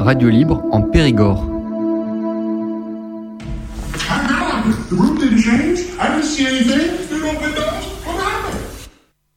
Radio Libre en Périgord. The room didn't change. I didn't see anything. You opened up.